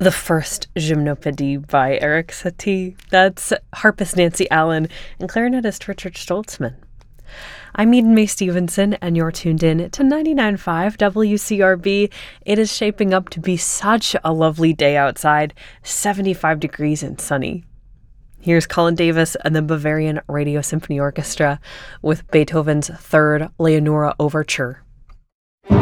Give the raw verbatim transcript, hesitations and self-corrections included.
The first Gymnopédie by Erik Satie. That's harpist Nancy Allen and clarinetist Richard Stoltzman. I'm Eden May Stevenson, and you're tuned in to ninety-nine point five W C R B. It is shaping up to be such a lovely day outside, seventy-five degrees and sunny. Here's Colin Davis and the Bavarian Radio Symphony Orchestra with Beethoven's Third Leonora Overture.